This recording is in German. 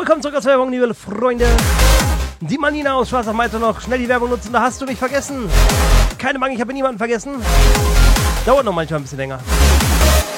Willkommen zurück aus der Werbung, liebe Freunde. Die Manina aus Schwarzach meinte noch, schnell die Werbung nutzen, da hast du mich vergessen. Keine Bange, ich habe niemanden vergessen. Dauert noch manchmal ein bisschen länger.